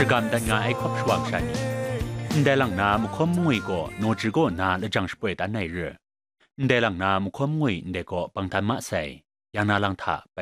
是干的俺爱可爽啥呢？ได้หลังน้ำความมวยก็โนจิโกนาและจังสเปรตันในเรือได้หลังน้ำความมวยเด็กก็ปังทันมะใส่ยางนาลังถาไป